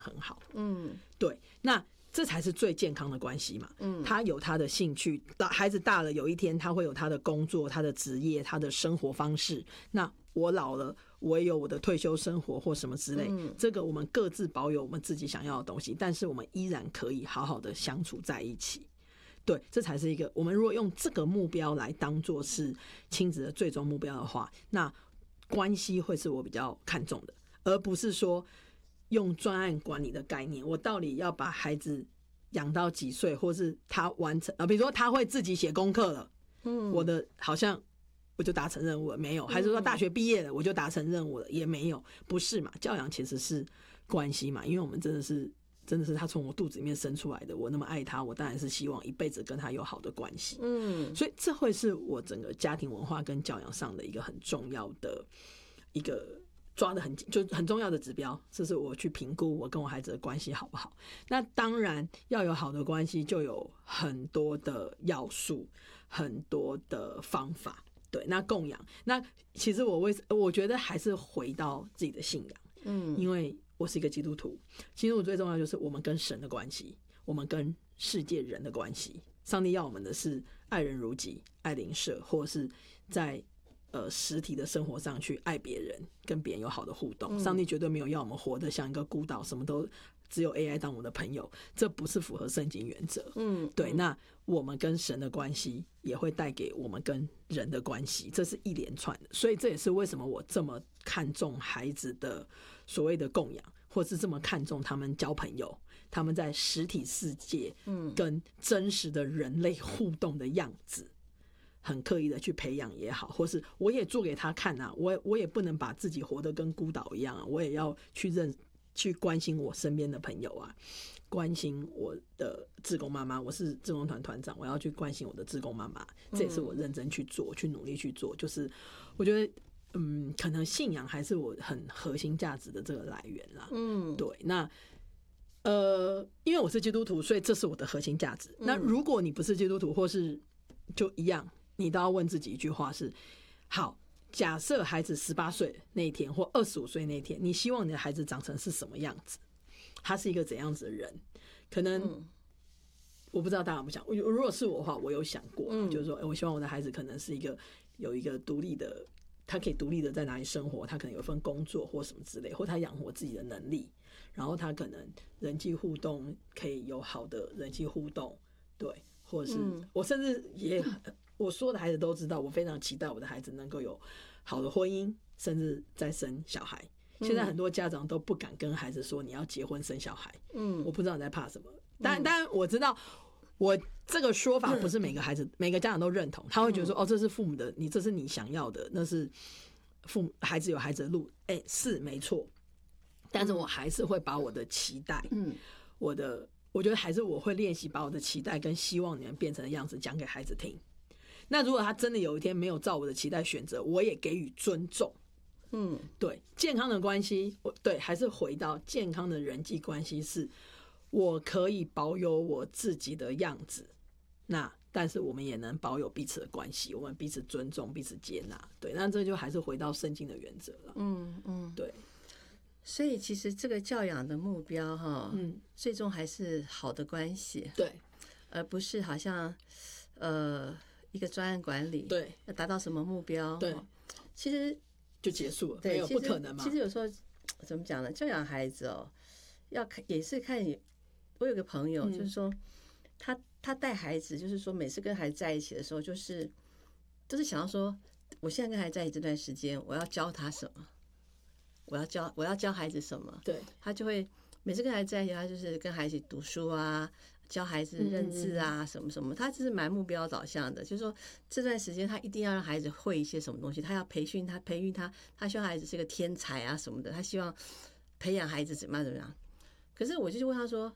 很好。对，那这才是最健康的关系嘛。他有他的兴趣，孩子大了，有一天他会有他的工作、他的职业、他的生活方式。那我老了，我也有我的退休生活或什么之类。这个我们各自保有我们自己想要的东西，但是我们依然可以好好的相处在一起。对，这才是一个我们如果用这个目标来当作是亲子的最终目标的话，那关系会是我比较看重的，而不是说用专案管理的概念，我到底要把孩子养到几岁，或是他完成比如说他会自己写功课了，我的好像我就达成任务了，没有。还是说大学毕业了我就达成任务了，也没有。不是嘛，教养其实是关系嘛，因为我们真的是他从我肚子里面生出来的，我那么爱他，我当然是希望一辈子跟他有好的关系。所以这会是我整个家庭文化跟教养上的一个很重要的一个抓得很紧，就很重要的指标，这是我去评估我跟我孩子的关系好不好。那当然要有好的关系，就有很多的要素，很多的方法。对，那供养，那其实我觉得还是回到自己的信仰。因为我是一个基督徒，其实我最重要就是我们跟神的关系，我们跟世界人的关系。上帝要我们的是爱人如己，爱邻舍，或是在实体的生活上去爱别人，跟别人有好的互动。上帝绝对没有要我们活得像一个孤岛，什么都只有 AI 当我们的朋友，这不是符合圣经原则。对，那我们跟神的关系也会带给我们跟人的关系，这是一连串的。所以这也是为什么我这么看重孩子的所谓的供养，或是这么看重他们交朋友，他们在实体世界跟真实的人类互动的样子，很刻意的去培养也好，或是我也做给他看啊，我也不能把自己活得跟孤岛一样啊，我也要去关心我身边的朋友啊，关心我的志工妈妈，我是志工团团长，我要去关心我的志工妈妈，这也是我认真去做，去努力去做。就是我觉得可能信仰还是我很核心价值的这个来源啦。对，那因为我是基督徒，所以这是我的核心价值。那如果你不是基督徒，或是就一样，你都要问自己一句话是：好，假设孩子18岁那一天或25岁那一天，你希望你的孩子长成是什么样子？他是一个怎样子的人？可能我不知道大家有没有想过，如果是我的话，我有想过，就是说我希望我的孩子可能是有一个独立的，他可以独立的在哪里生活，他可能有一份工作或什么之类，或他养活自己的能力，然后他可能人际互动可以有好的人际互动，对，或者是我甚至也我说的孩子都知道，我非常期待我的孩子能够有好的婚姻，甚至再生小孩。现在很多家长都不敢跟孩子说你要结婚生小孩，我不知道你在怕什么。当然我知道，我这个说法不是每个孩子、每个家长都认同，他会觉得说哦，这是父母的，这是你想要的，那是孩子有孩子的路，是没错。但是我还是会把我的期待，我觉得还是我会练习把我的期待跟希望你们变成的样子讲给孩子听。那如果他真的有一天没有照我的期待选择，我也给予尊重。对，健康的关系，对，还是回到健康的人际关系，是我可以保有我自己的样子，但是我们也能保有彼此的关系，我们彼此尊重，彼此接纳。对，那这就还是回到圣经的原则了。对。 所以其实这个教养的目标最终还是好的关系， 对， 而不是好像一个专案管理， 对， 要达到什么目标， 对， 其实就结束了， 对， 没有不可能嘛。 其实有时候怎么讲呢？教养孩子要看也是看。我有个朋友，就是说他带孩子，就是说每次跟孩子在一起的时候，都是想要说，我现在跟孩子在一起这段时间，我要教他什么。我要教孩子什么？对，他就会每次跟孩子在一起，他就是跟孩子读书啊，教孩子认字啊，什么什么，他就是蛮目标导向的。就是说这段时间他一定要让孩子会一些什么东西，他要培育他，他希望孩子是个天才啊什么的，他希望培养孩子怎么样。可是我就问他说：“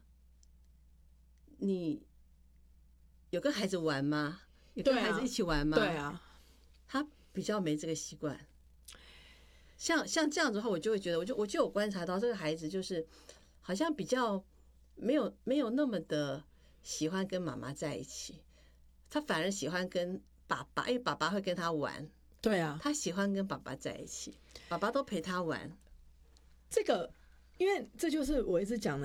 你有跟孩子玩吗？有跟孩子一起玩吗？” 对啊， 他比较没这个习惯。像这样子的话，我就会觉得，我就有观察到这个孩子就是好像比较没有那么的喜欢跟妈妈在一起，他反而喜欢跟爸爸，因为爸爸会跟他玩。对啊，他喜欢跟爸爸在一起，爸爸都陪他玩。 这个因为这就是我一直讲的。